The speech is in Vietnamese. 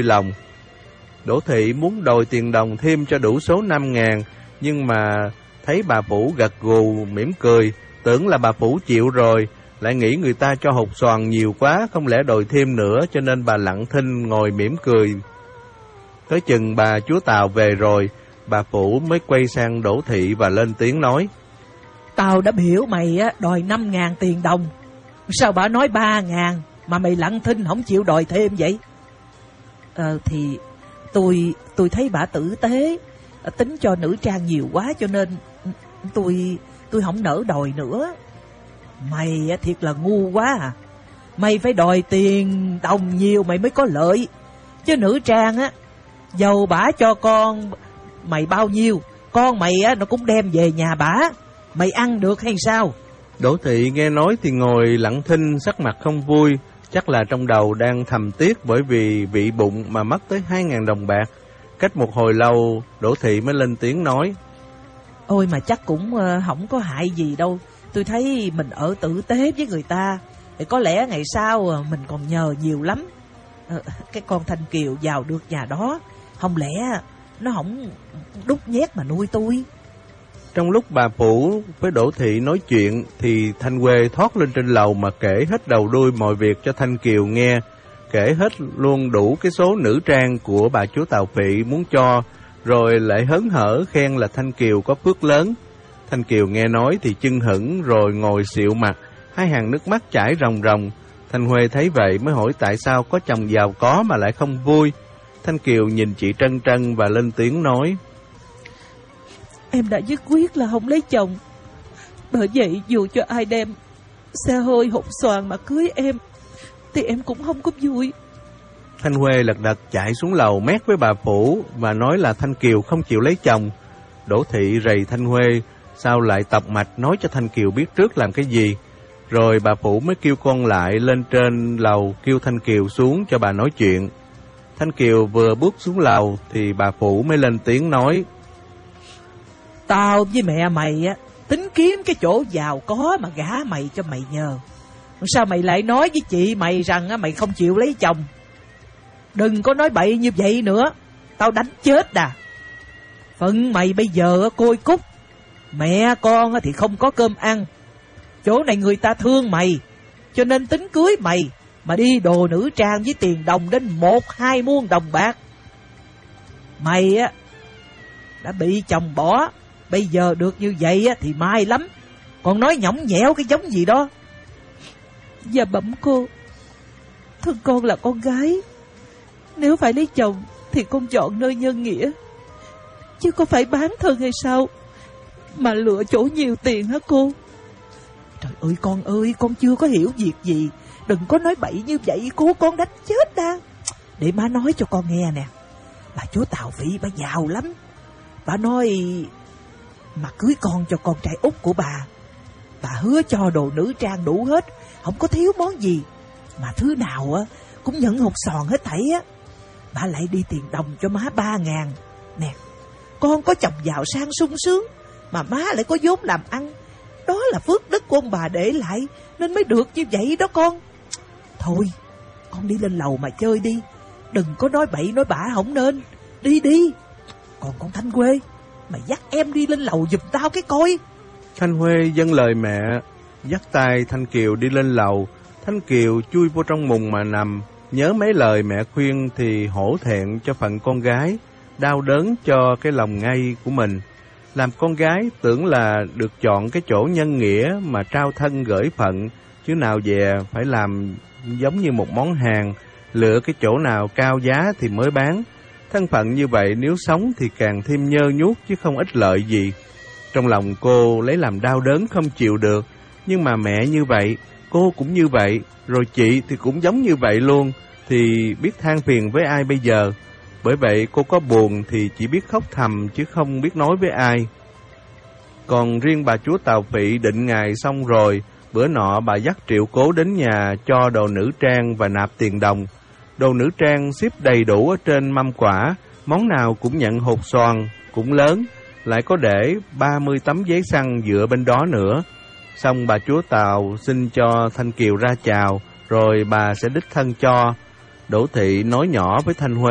lòng. Đỗ Thị muốn đòi tiền đồng thêm cho đủ số 5.000, nhưng mà thấy bà Phủ gật gù mỉm cười, tưởng là bà Phủ chịu rồi, lại nghĩ người ta cho hột xoàn nhiều quá, không lẽ đòi thêm nữa, cho nên bà lặng thinh ngồi mỉm cười. Tới chừng bà chúa Tàu về rồi, bà Phủ mới quay sang Đỗ Thị và lên tiếng nói: Tao đã biểu mày đòi 5.000 tiền đồng, sao bà nói 3.000 mà mày lặng thinh không chịu đòi thêm vậy? Thì tôi thấy bà tử tế, tính cho nữ trang nhiều quá cho nên tôi không nỡ đòi nữa. Mày thiệt là ngu quá à. Mày phải đòi tiền đồng nhiều mày mới có lợi. Chứ nữ trang dầu bả cho con mày bao nhiêu, con mày nó cũng đem về nhà bả. Mày ăn được hay sao? Đỗ Thị nghe nói thì ngồi lặng thinh, sắc mặt không vui, chắc là trong đầu đang thầm tiếc bởi vì vị bụng mà mất tới 2.000 đồng bạc. Cách một hồi lâu, Đỗ Thị mới lên tiếng nói: Ôi mà chắc cũng không có hại gì đâu. Tôi thấy mình ở tử tế với người ta thì có lẽ ngày sau mình còn nhờ nhiều lắm. Cái con Thanh Kiều vào được nhà đó, không lẽ nó không đút nhét mà nuôi tôi? Trong lúc bà Phủ với Đỗ Thị nói chuyện thì Thanh Huê thoát lên trên lầu mà kể hết đầu đuôi mọi việc cho Thanh Kiều nghe, kể hết luôn đủ cái số nữ trang của bà chúa Tàu Phị muốn cho, rồi lại hớn hở khen là Thanh Kiều có phước lớn. Thanh Kiều nghe nói thì chưng hửng rồi ngồi xịu mặt, hai hàng nước mắt chảy ròng ròng. Thanh Huê thấy vậy mới hỏi tại sao có chồng giàu có mà lại không vui. Thanh Kiều nhìn chị Trân Trân và lên tiếng nói: Em đã dứt quyết là không lấy chồng. Bởi vậy dù cho ai đem xe hơi hột xoàn mà cưới em thì em cũng không có vui. Thanh Huê lật đật chạy xuống lầu mét với bà Phủ và nói là Thanh Kiều không chịu lấy chồng. Đỗ Thị rầy Thanh Huê sao lại tọc mạch nói cho Thanh Kiều biết trước làm cái gì. Rồi bà Phủ mới kêu con lại lên trên lầu kêu Thanh Kiều xuống cho bà nói chuyện. Thanh Kiều vừa bước xuống lầu thì bà Phủ mới lên tiếng nói: Tao với mẹ mày tính kiếm cái chỗ giàu có mà gả mày cho mày nhờ. Sao mày lại nói với chị mày rằng mày không chịu lấy chồng? Đừng có nói bậy như vậy nữa, tao đánh chết đà. Phận mày bây giờ côi cút, mẹ con thì không có cơm ăn. Chỗ này người ta thương mày, cho nên tính cưới mày mà đi đồ nữ trang với tiền đồng đến 1-2 muôn đồng bạc. Mày đã bị chồng bỏ, bây giờ được như vậy thì may lắm, còn nói nhõng nhẽo cái giống gì đó. Dạ bẩm cô, thân con là con gái, nếu phải lấy chồng thì con chọn nơi nhân nghĩa, chứ có phải bán thân hay sao mà lựa chỗ nhiều tiền hả cô? Trời ơi, con chưa có hiểu việc gì, đừng có nói bậy như vậy, con đánh chết đã. Để má nói cho con nghe nè, bà chúa Tàu Phị bà giàu lắm. Bà nói mà cưới con cho con trai út của bà hứa cho đồ nữ trang đủ hết, không có thiếu món gì, mà thứ nào cũng nhận hột sòn hết thảy á. Bà lại đi tiền đồng cho má 3.000 nè. Con có chồng giàu sang sung sướng mà má lại có vốn làm ăn, đó là phước đức của ông bà để lại nên mới được như vậy đó con. Thôi con đi lên lầu mà chơi đi, đừng có nói bậy nói bạ không nên. Đi. Còn con Thanh Huê, mày dắt em đi lên lầu giùm tao cái coi. Thanh Huê vâng lời mẹ, dắt tay Thanh Kiều đi lên lầu. Thanh Kiều chui vô trong mùng mà nằm, nhớ mấy lời mẹ khuyên thì hổ thẹn cho phận con gái, đau đớn cho cái lòng ngây của mình. Làm con gái tưởng là được chọn cái chỗ nhân nghĩa mà trao thân gửi phận, chứ nào về phải làm giống như một món hàng, lựa cái chỗ nào cao giá thì mới bán. Thân phận như vậy nếu sống thì càng thêm nhơ nhuốc chứ không ích lợi gì. Trong lòng cô lấy làm đau đớn không chịu được, nhưng mà mẹ như vậy, cô cũng như vậy, rồi chị thì cũng giống như vậy luôn, thì biết than phiền với ai bây giờ. Bởi vậy cô có buồn thì chỉ biết khóc thầm chứ không biết nói với ai. Còn riêng bà chúa Tàu Phị định ngày xong rồi, bữa nọ bà dắt Triệu Cố đến nhà cho đồ nữ trang và nạp tiền đồng. Đồ nữ trang xếp đầy đủ ở trên mâm quả, món nào cũng nhận hột xoàn, cũng lớn, lại có để 30 tấm giấy xăng dựa bên đó nữa. Xong bà chúa Tàu xin cho Thanh Kiều ra chào, rồi bà sẽ đích thân cho. Đỗ Thị nói nhỏ với Thanh Huê: